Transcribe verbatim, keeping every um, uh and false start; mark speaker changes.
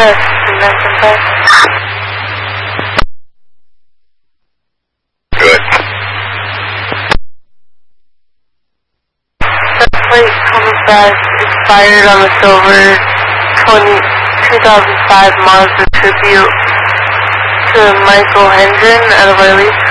Speaker 1: Yes, Dimension five.
Speaker 2: Good.
Speaker 1: The plate coming back expired on the silver twenty, two thousand five Mazda Tribute to Michael Hendren out of our lease.